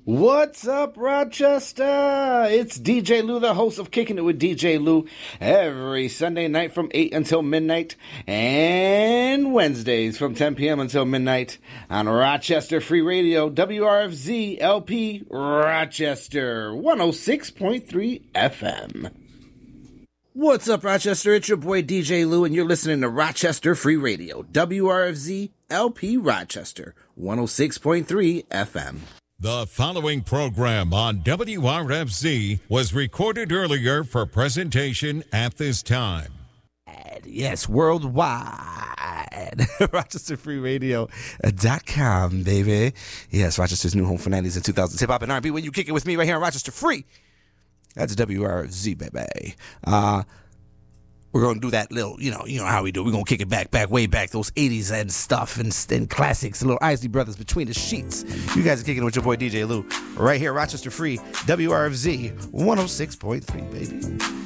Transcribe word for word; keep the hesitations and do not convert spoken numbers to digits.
What's up, Rochester? It's D J Lou, the host of Kicking It with D J Lou, every Sunday night from eight until midnight, and Wednesdays from ten p.m. until midnight on Rochester Free Radio, W R F Z L P Rochester, one oh six point three F M. What's up, Rochester? It's your boy D J Lou, and you're listening to Rochester Free Radio, W R F Z L P Rochester, one oh six point three F M. The following program on W R F Z was recorded earlier for presentation at this time. Yes, worldwide. Rochester Free Radio dot com, baby. Yes, Rochester's new home for nineties and two thousands hip hop and R and B. When you kick it with me right here on Rochester Free, that's W R F Z, baby. Uh, we're going to do that little, you know, you know how we do. We're going to kick it back, back, way back, those eighties and stuff and, and classics, little Isley Brothers between the sheets. You guys are kicking it with your boy D J Lou right here, Rochester Free, W R F Z one oh six point three, baby.